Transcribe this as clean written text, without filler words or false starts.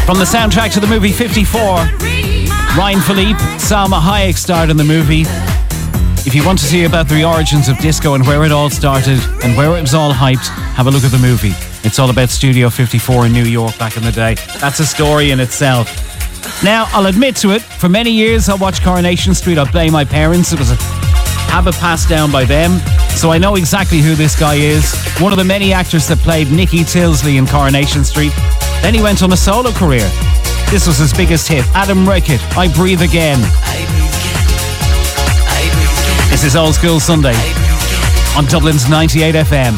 From the soundtrack to the movie 54, Ryan Philippe, Salma Hayek starred in the movie. If you want to see about the origins of disco and where it all started and where it was all hyped, have a look at the movie. It's all about Studio 54 in New York back in the day. That's a story in itself. Now, I'll admit to it, for many years I watched Coronation Street. I blame my parents. It was a habit passed down by them. So I know exactly who this guy is. One of the many actors that played Nicky Tilsley in Coronation Street. Then he went on a solo career. This was his biggest hit, Adam Rickett, I Breathe Again. This is Old School Sunday on Dublin's 98 FM.